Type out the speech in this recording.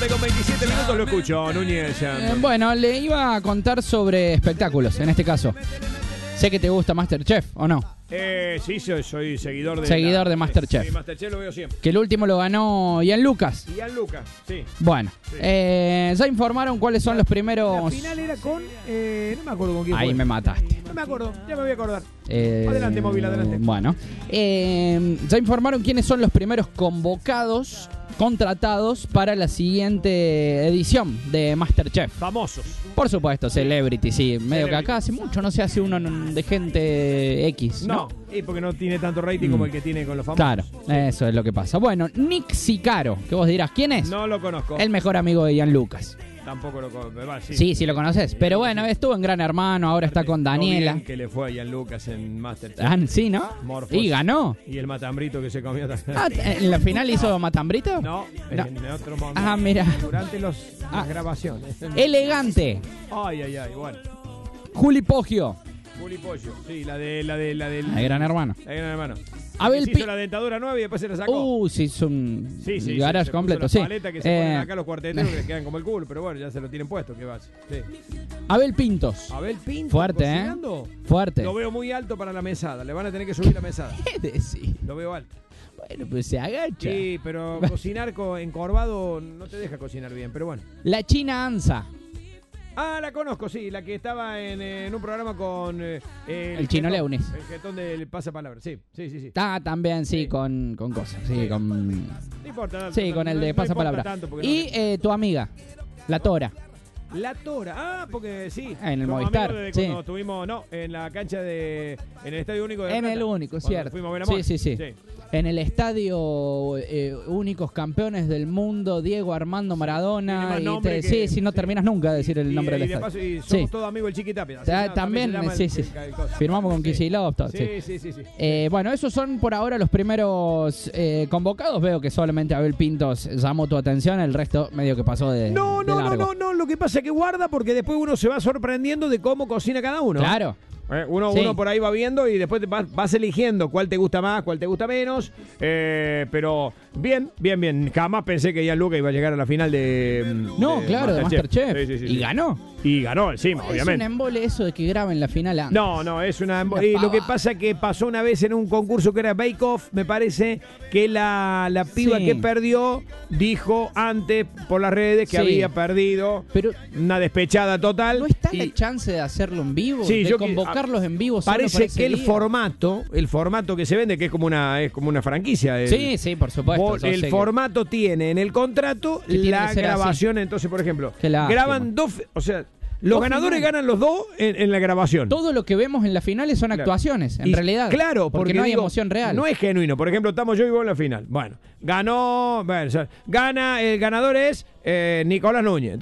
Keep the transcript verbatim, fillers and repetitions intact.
tarde con veintisiete minutos, lo escucho, Núñez. Eh, bueno, le iba a contar sobre espectáculos, en este caso. Sé que te gusta MasterChef, ¿o no? Eh, sí, soy, soy seguidor de... Seguidor la, de MasterChef. Sí, MasterChef lo veo siempre. Que el último lo ganó Ian Lucas. Ian Lucas, sí. Bueno, Sí. eh, ya informaron cuáles son los primeros... La final era con... Eh, no me acuerdo con quién Ahí fue. me mataste. No me acuerdo, ya me voy a acordar. Eh, Adelante, móvil, adelante. Bueno, eh, ya informaron quiénes son los primeros convocados, contratados para la siguiente edición de MasterChef. Famosos. Por supuesto, Celebrity, sí. Medio Celebrity. que acá hace mucho no se hace uno de gente X, ¿no? No, y porque no tiene tanto rating Mm. como el que tiene con los famosos. Claro, eso es lo que pasa. Bueno, Nick Sicaro, que vos dirás, ¿quién es? No lo conozco. El mejor amigo de Ian Lucas. Tampoco lo conozco. Va, sí. Sí, sí lo conoces. Pero bueno, estuvo en Gran Hermano, ahora está con Lo Daniela. bien que le fue a Ian Lucas en Masterchef. Ah, sí, ¿no? Morfos. Y ganó. Y el matambrito que se comió también. Ah, ¿en la final hizo Matambrito? No, No. en otro momento. Ah, mira. Durante los, Ah. las grabaciones. Elegante. Ay, ay, ay, bueno. Juli Poggio. Juli Pollo, sí, la de la de la del El Gran Hermano. la de Gran Hermano. Abel Se hizo Pi- la dentadura nueva y después se la sacó. Uh, sí, es un sí, sí, garage se completo, puso sí. la paleta que se Eh, ponen acá los cuarteteros que les quedan como el culo, pero bueno, ya se lo tienen puesto, ¿qué va? Sí. Abel Pintos. Abel Pinto Fuerte, ¿eh? cocinando. Fuerte. Lo veo muy alto para la mesada, le van a tener que subir la mesada. ¿Qué decís? Lo veo alto. Bueno, pues se agacha. Sí, pero cocinar co- encorvado no te deja cocinar bien, pero bueno. La China Anza. Ah, la conozco, sí, la que estaba en, eh, en un programa con eh, El Chino jetón- Leunis. El jetón del pasapalabra, sí, sí, sí, sí. Está también, sí, Sí. Con, con cosas. Sí, Sí. con. No importa. Sí, no- con el no- de no importa pasapalabra. tanto porque Y no- eh, tu amiga, la Tora. La Tora, ah, porque sí. En el somos Movistar, amigos desde sí. cuando estuvimos, no, en la cancha de, en el Estadio Único de La En el Plata, único, cuando cierto. Fuimos a ver a Sí, Mon. sí, sí. En el estadio eh, Únicos Campeones del Mundo, Diego Armando Tiene Maradona. más Y nombre te- que- sí, sí, no sí. terminas nunca de decir el Y- nombre y, del de estadio. paso, y somos Sí. todos amigos del Chiquitapia. así Ta- que, no, también, se llama sí, el- sí. el- el coso. Firmamos con Sí. Kicillof, todo, sí. Sí, sí, sí, sí. Eh, bueno, esos son por ahora los primeros eh, convocados. Veo que solamente Abel Pintos llamó tu atención, el resto medio que pasó de, No, de no, no, largo. no, no, lo que pasa es que guarda porque después uno se va sorprendiendo de cómo cocina cada uno. Claro. Eh, Uno, Sí. uno por ahí va viendo y después te vas, vas eligiendo cuál te gusta más, cuál te gusta menos. Eh, pero bien, bien, bien. Jamás pensé que Ian Lucas iba a llegar a la final de. No, de claro, de Masterchef. Sí, sí, sí, y sí. ganó. Y ganó encima, Es un obviamente. embole eso de que graben la final antes. No, no, es una. Una Y lo que pavada. pasa es que pasó una vez en un concurso que era Bake Off, me parece que la, la piba Sí. que perdió dijo antes por las redes que Sí. había perdido. Pero Una despechada total. ¿no está y la chance de hacerlo en vivo? Sí, de yo que- convocarlos en vivo solo parece para ese que el día? formato, el formato que se vende, que es como una, es como una franquicia. el- Sí, sí, por supuesto. vos- yo el sé que- formato tiene en el contrato Que tiene la que ser grabación. Entonces, por ejemplo, Qué lástima. graban dos, o sea, los Dos ganadores finales. ganan los dos en, en la grabación. Todo lo que vemos en las finales son Claro. actuaciones, en Y- realidad. Claro, porque, porque, no hay digo, emoción real. No es genuino. Por ejemplo, estamos yo y vos en la final. Bueno, ganó, bueno, o sea, gana, el ganador es eh, Nicolás Núñez.